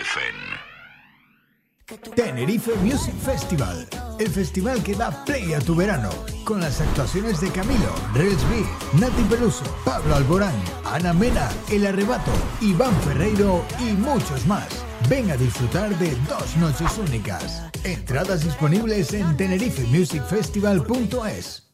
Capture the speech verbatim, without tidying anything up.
Tenerife. Tenerife Music Festival, el festival que da play a tu verano, con las actuaciones de Camilo, Rels B, Nati Peluso, Pablo Alborán, Ana Mena, El Arrebato, Iván Ferreiro y muchos más. Ven a disfrutar de dos noches únicas. Entradas disponibles en tenerife music festival punto es.